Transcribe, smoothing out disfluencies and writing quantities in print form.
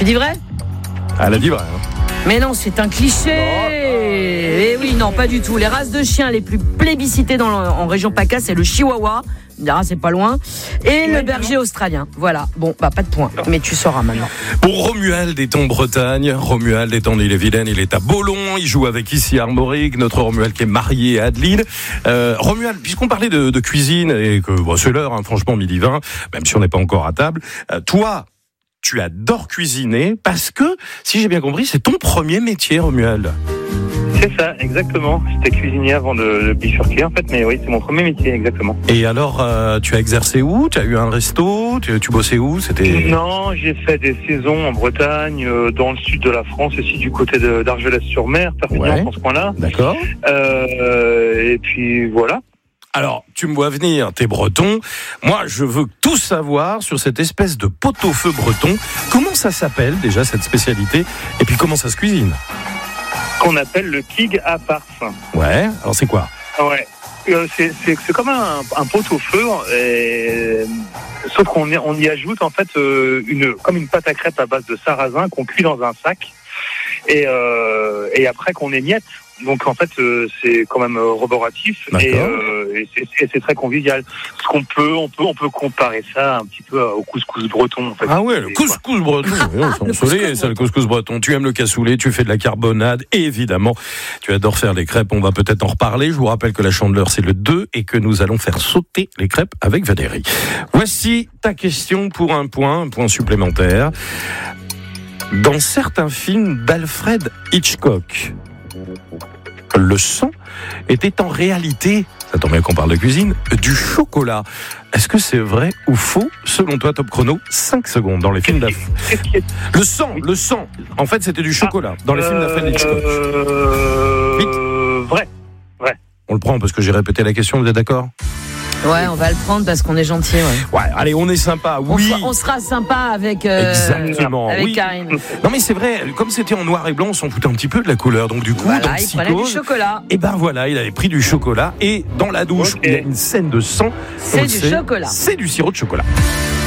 Tu dis vrai ? Elle a dit vrai. Hein. Mais non, c'est un cliché. Et oui, non, pas du tout. Les races de chiens les plus plébiscitées en région PACA, c'est le chihuahua. C'est pas loin. Et le berger australien. Voilà. Bon, pas de point. Mais tu sauras maintenant. Pour Romuald est en Bretagne. Romuald est en Ille-et-Vilaine. Il est à Beaulon. Il joue avec ici Armorique. Notre Romuald qui est marié à Adeline. Romuald, puisqu'on parlait de cuisine et que c'est l'heure, hein, franchement, 12h20, même si on n'est pas encore à table. Toi, tu adores cuisiner parce que, si j'ai bien compris, c'est ton premier métier, Romuald. C'est ça, exactement. J'étais cuisinier avant de bifurquer, en fait, mais oui, c'est mon premier métier, exactement. Et alors, tu as exercé où ? Tu as eu un resto ? Tu bossais où ? Non, j'ai fait des saisons en Bretagne, dans le sud de la France, aussi du côté d'Argelès-sur-Mer, Perpignan, dans ce coin-là. D'accord. Et puis, voilà. Alors, tu me vois venir, t'es breton. Moi, je veux tout savoir sur cette espèce de pot-au-feu breton. Comment ça s'appelle, déjà, cette spécialité ? Et puis, comment ça se cuisine ? Qu'on appelle le kig à farce. Ouais, alors c'est quoi ? Ouais. C'est comme un pot-au-feu, sauf qu'on y ajoute en fait comme une pâte à crêpes à base de sarrasin qu'on cuit dans un sac et après qu'on émiette. Donc en fait c'est quand même roboratif et c'est très convivial. Parce qu'on peut comparer ça un petit peu au couscous breton. En fait. Ah ouais, le couscous breton. C'est le couscous breton. Tu aimes le cassoulet, tu fais de la carbonade et évidemment tu adores faire les crêpes. On va peut-être en reparler. Je vous rappelle que la Chandeleur c'est le 2 et que nous allons faire sauter les crêpes avec Valérie. Voici ta question pour un point supplémentaire. Dans certains films d'Alfred Hitchcock, le sang était en réalité, ça tombe bien qu'on parle de cuisine, du chocolat. Est-ce que c'est vrai ou faux, selon toi, top chrono, 5 secondes dans les films d'Alfred. Le sang, en fait c'était du chocolat dans les films d'Alfred Hitchcock. Vrai. On le prend parce que j'ai répété la question, vous êtes d'accord ? Ouais, on va le prendre parce qu'on est gentil. Ouais, allez, on est sympa. Oui. On sera sympa avec. Exactement. Avec oui. Karine. Non mais c'est vrai. Comme c'était en noir et blanc, on s'en foutait un petit peu de la couleur. Donc du coup, voilà, il prenait du chocolat. Et ben voilà, il avait pris du chocolat et dans la douche, il y a une scène de sang. C'est du chocolat. C'est du sirop de chocolat.